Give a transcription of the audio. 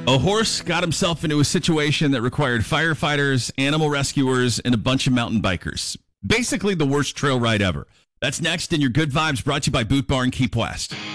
A horse got himself into a situation that required firefighters, animal rescuers, and a bunch of mountain bikers. Basically, the worst trail ride ever. That's next in your Good Vibes, brought to you by Boot Barn Keep West.